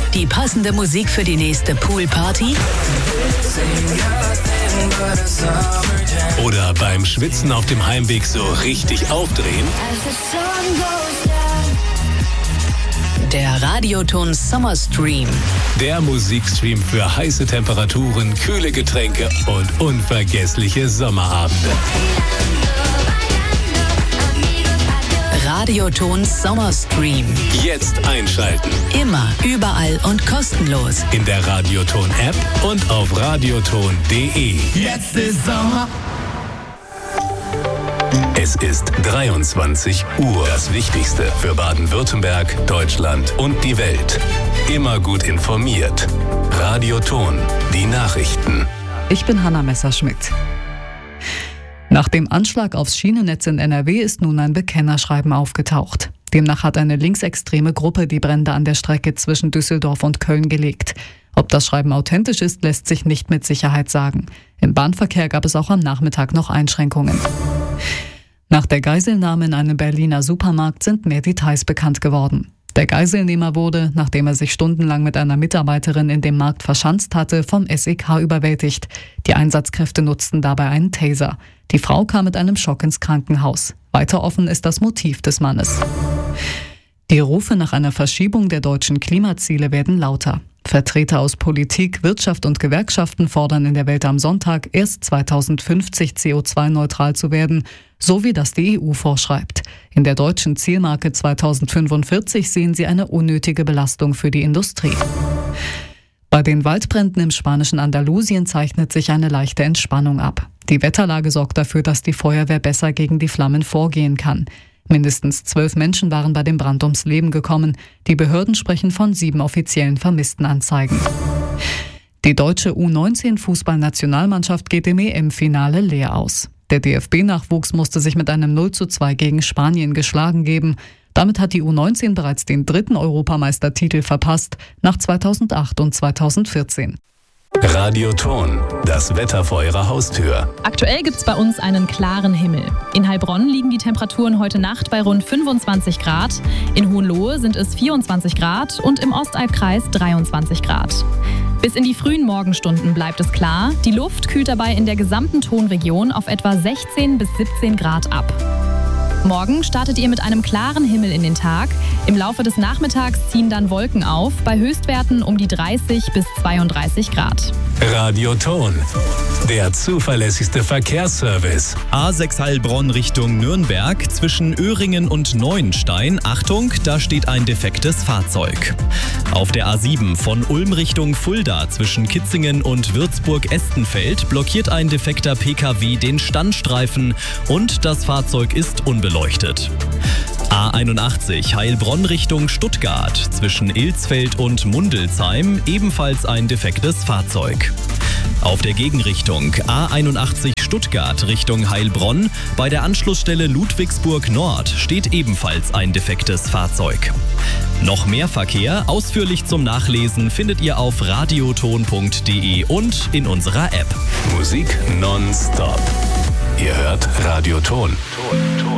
Die passende Musik für die nächste Poolparty? Oder beim Schwitzen auf dem Heimweg so richtig aufdrehen? Der Radioton Summer Stream. Der Musikstream für heiße Temperaturen, kühle Getränke und unvergessliche Sommerabende. Radioton Summer Stream. Jetzt einschalten. Immer, überall und kostenlos. In der Radioton-App und auf radioton.de. Jetzt ist Sommer. Es ist 23 Uhr. Das Wichtigste für Baden-Württemberg, Deutschland und die Welt. Immer gut informiert. Radioton, die Nachrichten. Ich bin Hanna Messerschmidt. Nach dem Anschlag aufs Schienennetz in NRW ist nun ein Bekennerschreiben aufgetaucht. Demnach hat eine linksextreme Gruppe die Brände an der Strecke zwischen Düsseldorf und Köln gelegt. Ob das Schreiben authentisch ist, lässt sich nicht mit Sicherheit sagen. Im Bahnverkehr gab es auch am Nachmittag noch Einschränkungen. Nach der Geiselnahme in einem Berliner Supermarkt sind mehr Details bekannt geworden. Der Geiselnehmer wurde, nachdem er sich stundenlang mit einer Mitarbeiterin in dem Markt verschanzt hatte, vom SEK überwältigt. Die Einsatzkräfte nutzten dabei einen Taser. Die Frau kam mit einem Schock ins Krankenhaus. Weiter offen ist das Motiv des Mannes. Die Rufe nach einer Verschiebung der deutschen Klimaziele werden lauter. Vertreter aus Politik, Wirtschaft und Gewerkschaften fordern in der Welt am Sonntag, erst 2050 CO2-neutral zu werden, so wie das die EU vorschreibt. In der deutschen Zielmarke 2045 sehen sie eine unnötige Belastung für die Industrie. Bei den Waldbränden im spanischen Andalusien zeichnet sich eine leichte Entspannung ab. Die Wetterlage sorgt dafür, dass die Feuerwehr besser gegen die Flammen vorgehen kann. Mindestens 12 Menschen waren bei dem Brand ums Leben gekommen. Die Behörden sprechen von 7 offiziellen Vermisstenanzeigen. Die deutsche U19-Fußballnationalmannschaft geht im EM-Finale leer aus. Der DFB-Nachwuchs musste sich mit einem 0:2 gegen Spanien geschlagen geben. Damit hat die U19 bereits den 3. Europameistertitel verpasst, nach 2008 und 2014. Radioton, das Wetter vor Ihrer Haustür. Aktuell gibt's bei uns einen klaren Himmel. In Heilbronn liegen die Temperaturen heute Nacht bei rund 25 Grad. In Hohenlohe sind es 24 Grad und im Ostalbkreis 23 Grad. Bis in die frühen Morgenstunden bleibt es klar. Die Luft kühlt dabei in der gesamten Tonregion auf etwa 16 bis 17 Grad ab. Morgen startet ihr mit einem klaren Himmel in den Tag. Im Laufe des Nachmittags ziehen dann Wolken auf, bei Höchstwerten um die 30 bis 32 Grad. Radioton, der zuverlässigste Verkehrsservice. A6 Heilbronn Richtung Nürnberg zwischen Öhringen und Neuenstein. Achtung, da steht ein defektes Fahrzeug. Auf der A7 von Ulm Richtung Fulda zwischen Kitzingen und Würzburg-Estenfeld blockiert ein defekter PKW den Standstreifen und das Fahrzeug ist unbeleuchtet. A81 Heilbronn Richtung Stuttgart zwischen Ilsfeld und Mundelsheim ebenfalls ein defektes Fahrzeug. Auf der Gegenrichtung A81 Stuttgart Richtung Heilbronn bei der Anschlussstelle Ludwigsburg Nord steht ebenfalls ein defektes Fahrzeug. Noch mehr Verkehr ausführlich zum Nachlesen findet ihr auf radioton.de und in unserer App. Musik nonstop. Ihr hört Radioton.